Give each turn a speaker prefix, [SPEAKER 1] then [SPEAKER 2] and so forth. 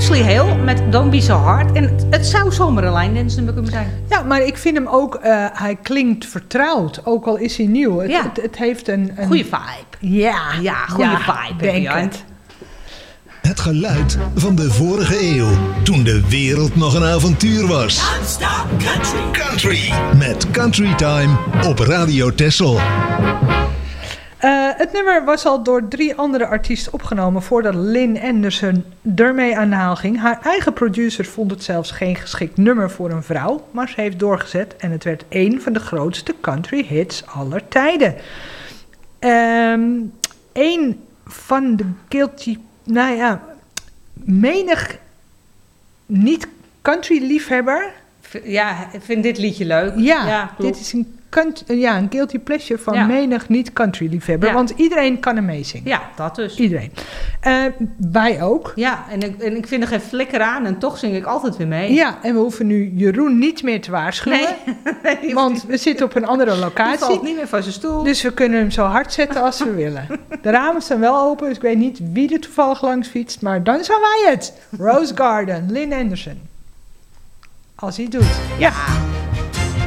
[SPEAKER 1] Ashley Hale met Don't Be So Hard. En het zou zomaar een line dance nummer kunnen zijn.
[SPEAKER 2] Ja, maar ik vind hem ook... hij klinkt vertrouwd, ook al is hij nieuw. Het heeft een...
[SPEAKER 1] Goeie vibe.
[SPEAKER 2] Ja,
[SPEAKER 1] goede vibe.
[SPEAKER 2] denk het.
[SPEAKER 3] Het geluid van de vorige eeuw, toen de wereld nog een avontuur was.
[SPEAKER 4] Non-stop country.
[SPEAKER 3] Country met Country Time op Radio Texel.
[SPEAKER 2] Het nummer was al door 3 andere artiesten opgenomen voordat Lynn Anderson ermee aan de haal ging. Haar eigen producer vond het zelfs geen geschikt nummer voor een vrouw, maar ze heeft doorgezet en het werd een van de grootste country hits aller tijden. Een van de guilty... Nou ja, menig niet-country liefhebber.
[SPEAKER 1] Ja, ik vind dit liedje leuk.
[SPEAKER 2] Ja, dit is een guilty pleasure van menig niet-country liefhebber.
[SPEAKER 1] Ja.
[SPEAKER 2] Want iedereen kan er mee zingen.
[SPEAKER 1] Ja, dat dus.
[SPEAKER 2] Iedereen. Wij ook.
[SPEAKER 1] Ja, en ik vind er geen flikker aan en toch zing ik altijd weer mee.
[SPEAKER 2] Ja, en we hoeven nu Jeroen niet meer te waarschuwen.
[SPEAKER 1] Nee,
[SPEAKER 2] want we zitten op een andere
[SPEAKER 1] hij
[SPEAKER 2] locatie.
[SPEAKER 1] valt niet meer van zijn stoel.
[SPEAKER 2] Dus we kunnen hem zo hard zetten als we willen. De ramen staan wel open, dus ik weet niet wie er toevallig langs fietst. Maar dan zijn wij het. Rose Garden, Lynn Anderson. Als hij het doet.
[SPEAKER 1] Ja.